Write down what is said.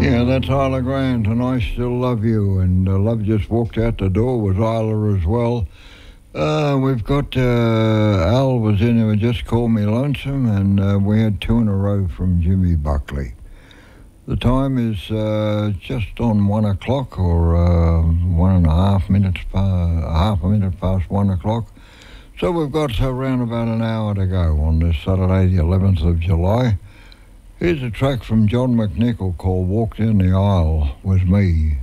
Yeah, that's Isla Grant, and I Still Love You. And Love just walked out the door with Isla as well. We've got Al was in who just called me lonesome, and we had two in a row from Jimmy Buckley. The time is just on 1 o'clock, or 1.5 minutes, half a minute past 1 o'clock. So we've got around about an hour to go on this Saturday, the 11th of July. Here's a track from John McNichol called Walk Down the Aisle With Me.